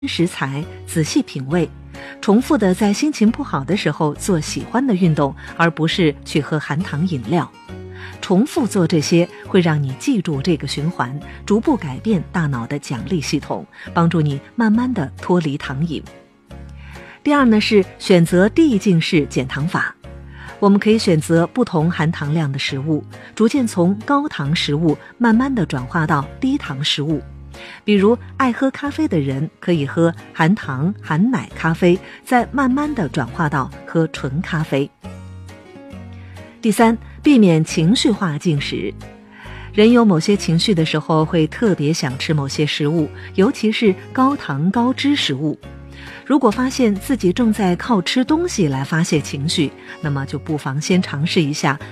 食材，仔细品味，重复的在心情不好的时候做喜欢的运动，而不是去喝含糖饮料。重复做这些会让你记住这个循环，逐步改变大脑的奖励系统，帮助你慢慢的脱离糖瘾。第二呢，是选择递进式减糖法。我们可以选择不同含糖量的食物，逐渐从高糖食物慢慢的转化到低糖食物。比如爱喝咖啡的人可以喝含糖含奶咖啡，再慢慢的转化到喝纯咖啡。第三，避免情绪化进食。人有某些情绪的时候会特别想吃某些食物，尤其是高糖高脂食物。如果发现自己正在靠吃东西来发泄情绪，那么就不妨先尝试一下